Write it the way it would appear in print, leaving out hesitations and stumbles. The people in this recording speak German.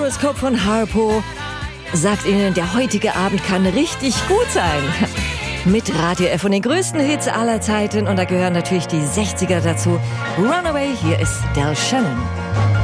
Horoskop von Harpo sagt Ihnen, der heutige Abend kann richtig gut sein. Mit Radio F und den größten Hits aller Zeiten. Und da gehören natürlich die 60er dazu. Runaway, hier ist Del Shannon.